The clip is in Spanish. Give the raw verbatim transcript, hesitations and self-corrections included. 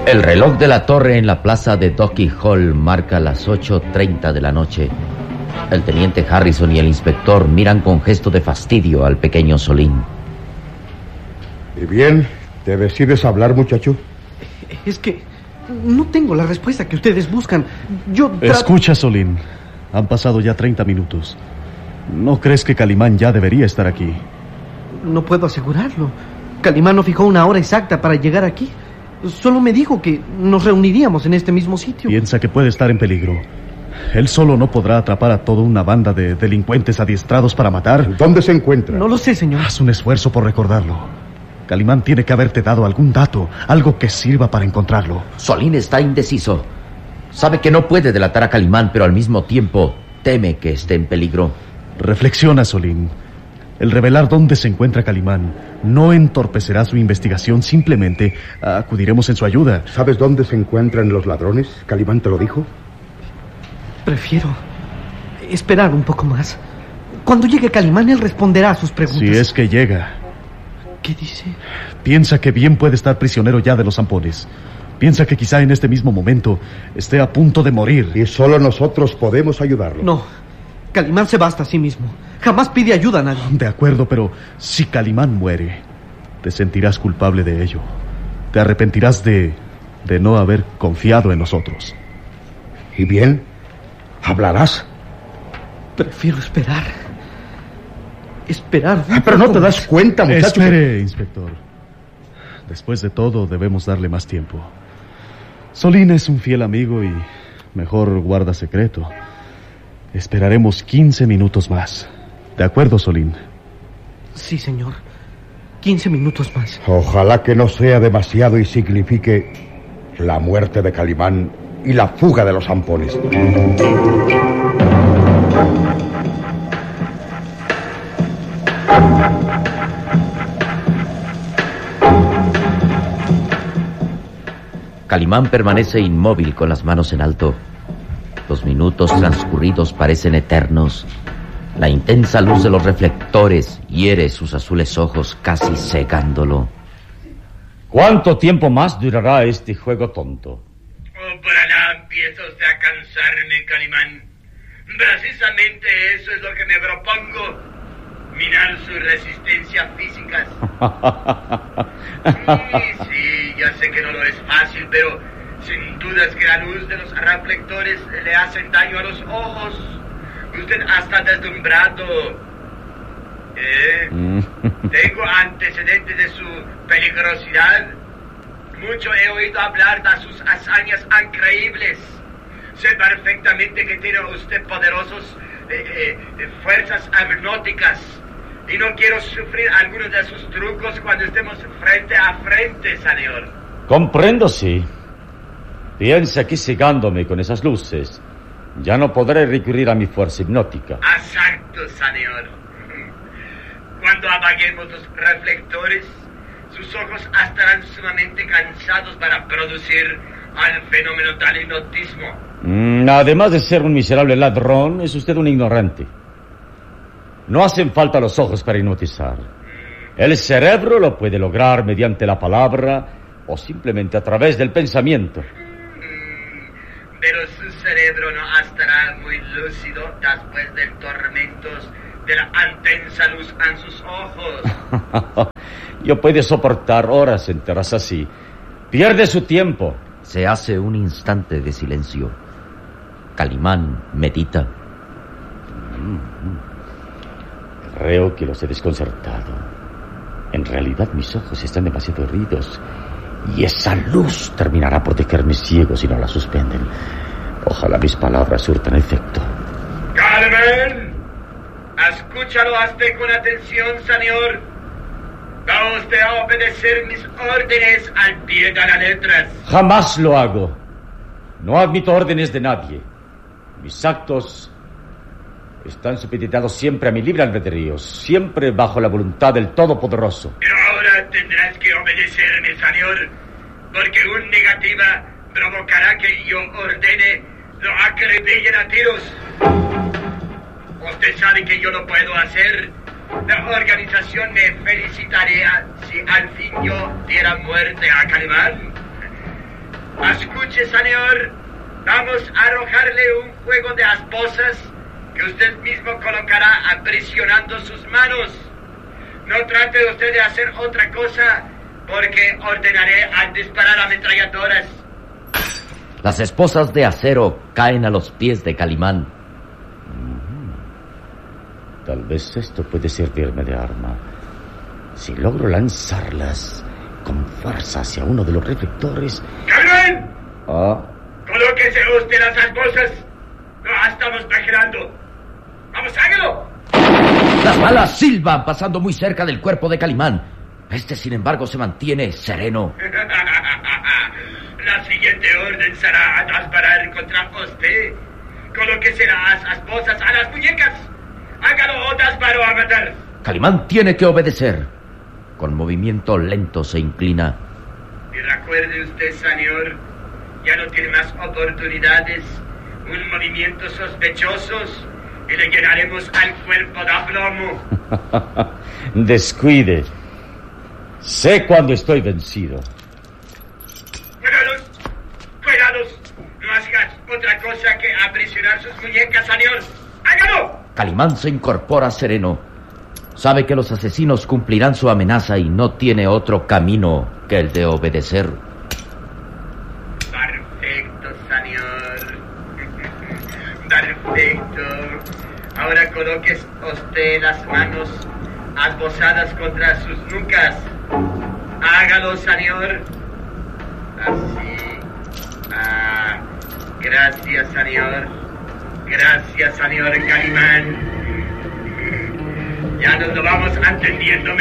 El reloj de la torre en la plaza de Docky Hall marca las ocho treinta de la noche. El teniente Harrison y el inspector miran con gesto de fastidio al pequeño Solín. ¿Y bien? ¿Te decides hablar, muchacho? Es que no tengo la respuesta que ustedes buscan. Yo... Tra... Escucha, Solín. Han pasado ya treinta minutos. ¿No crees que Calimán ya debería estar aquí? No puedo asegurarlo. Calimán no fijó una hora exacta para llegar aquí. Solo me dijo que nos reuniríamos en este mismo sitio. Piensa que puede estar en peligro. Él solo no podrá atrapar a toda una banda de delincuentes adiestrados para matar. ¿Dónde se encuentra? No lo sé, señor. Haz un esfuerzo por recordarlo. Calimán tiene que haberte dado algún dato, algo que sirva para encontrarlo. Solín está indeciso. Sabe que no puede delatar a Calimán, pero al mismo tiempo teme que esté en peligro. Reflexiona, Solín. El revelar dónde se encuentra Calimán no entorpecerá su investigación, simplemente acudiremos en su ayuda. ¿Sabes dónde se encuentran los ladrones? ¿Calimán te lo dijo? Prefiero esperar un poco más. Cuando llegue Calimán, él responderá a sus preguntas. Si es que llega. ¿Qué dice? Piensa que bien puede estar prisionero ya de los zampones. Piensa que quizá en este mismo momento esté a punto de morir. Y solo nosotros podemos ayudarlo. No, Calimán se basta a sí mismo. Jamás pide ayuda a nadie. De acuerdo, pero si Calimán muere, te sentirás culpable de ello. Te arrepentirás de, de no haber confiado en nosotros. ¿Y bien? ¿Hablarás? Prefiero esperar. Esperar. Ah, pero no te das cuenta, muchacho. Espere, inspector. Después de todo, debemos darle más tiempo. Solín es un fiel amigo y mejor guarda secreto. Esperaremos quince minutos más. ¿De acuerdo, Solín? Sí, señor. Quince minutos más. Ojalá que no sea demasiado y signifique la muerte de Calimán y la fuga de los zampones. Calimán permanece inmóvil con las manos en alto. Los minutos transcurridos parecen eternos. La intensa luz de los reflectores hiere sus azules ojos, casi cegándolo. ¿Cuánto tiempo más durará este juego tonto? Oh, para nada empieza usted a cansarme, Calimán. Precisamente eso es lo que me propongo. Mirar su resistencia física. Sí, sí, ya sé que no lo es fácil, pero sin duda es que la luz de los reflectores le hacen daño a los ojos. Usted está deslumbrado. ¿Eh? Tengo antecedentes de su peligrosidad. Mucho he oído hablar de sus hazañas increíbles. Sé perfectamente que tiene usted poderosos eh, eh, fuerzas hipnóticas. Y no quiero sufrir algunos de sus trucos cuando estemos frente a frente, señor. Comprendo, sí. Piensa que cegándome con esas luces, ya no podré recurrir a mi fuerza hipnótica. Exacto, señor. Cuando apaguemos los reflectores, sus ojos estarán sumamente cansados para producir el fenómeno del hipnotismo. Mm, además de ser un miserable ladrón, es usted un ignorante. No hacen falta los ojos para hipnotizar. El cerebro lo puede lograr mediante la palabra o simplemente a través del pensamiento. Pero su cerebro no estará muy lúcido después de tormentos de la intensa luz en sus ojos. Yo puedo soportar horas enteras así. Pierde su tiempo. Se hace un instante de silencio. Calimán medita. Creo que los he desconcertado. En realidad mis ojos están demasiado heridos y esa luz terminará por dejarme ciego si no la suspenden. Ojalá mis palabras surtan efecto. Calimán, escúchalo hasta con atención, señor. Va usted a obedecer mis órdenes al pie de la letra. Jamás lo hago. No admito órdenes de nadie. Mis actos están supeditados siempre a mi libre albedrío, siempre bajo la voluntad del Todopoderoso. Pero ahora tendrás que obedecerme, señor, porque una negativa provocará que yo ordene lo acribillen a tiros. Usted sabe que yo lo puedo hacer. La organización me felicitaría si al fin yo diera muerte a Calimán. Escuche, señor. Vamos a arrojarle un juego de esposas que usted mismo colocará aprisionando sus manos. No trate usted de hacer otra cosa, porque ordenaré a disparar ametralladoras. Las esposas de acero caen a los pies de Calimán. Mm. Tal vez esto puede servirme de arma. Si logro lanzarlas con fuerza hacia uno de los reflectores... ¡Calimán! Ah. Colóquese usted las esposas. No estamos exagerando. ¡Vamos, hágalo! Las balas silban pasando muy cerca del cuerpo de Calimán. Este, sin embargo, se mantiene sereno. La siguiente orden será a disparar contra usted. Colóquese las esposas a las muñecas. Hágalo o disparo a matar. Calimán tiene que obedecer. Con movimiento lento se inclina. Y recuerde usted, señor, ya no tiene más oportunidades. Un movimiento sospechosos y le llenaremos al cuerpo de plomo. Descuide. Sé cuando estoy vencido. Cuidados, cuidados. No hagas otra cosa que aprisionar sus muñecas, señor. ¡Hágalo! Calimán se incorpora sereno. Sabe que los asesinos cumplirán su amenaza y no tiene otro camino que el de obedecer. Perfecto, señor. Perfecto. Ahora coloque usted las manos esbozadas contra sus nucas. Hágalo, señor. Así. Ah, gracias, señor. Gracias, señor Calimán. Ya nos lo vamos entendiendo